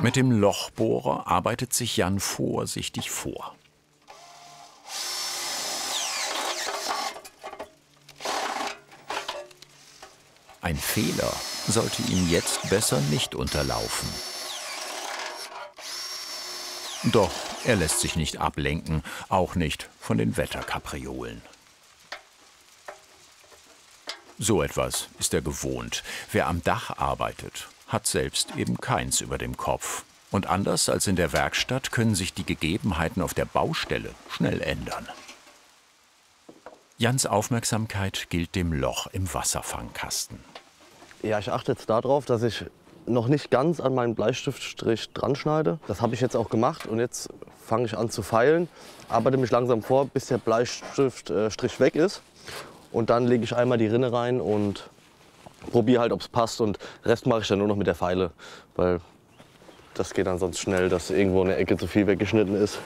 Mit dem Lochbohrer arbeitet sich Jan vorsichtig vor. Ein Fehler sollte ihm jetzt besser nicht unterlaufen. Doch er lässt sich nicht ablenken, auch nicht von den Wetterkapriolen. So etwas ist er gewohnt. Wer am Dach arbeitet, hat selbst eben keins über dem Kopf. Und anders als in der Werkstatt können sich die Gegebenheiten auf der Baustelle schnell ändern. Jans Aufmerksamkeit gilt dem Loch im Wasserfangkasten. Ja, ich achte jetzt darauf, dass ich noch nicht ganz an meinen Bleistiftstrich dran schneide. Das habe ich jetzt auch gemacht und jetzt fange ich an zu feilen. Arbeite mich langsam vor, bis der Bleistiftstrich weg ist. Und dann lege ich einmal die Rinne rein und probiere halt, ob es passt. Und den Rest mache ich dann nur noch mit der Feile, weil das geht dann sonst schnell, dass irgendwo eine Ecke zu viel weggeschnitten ist.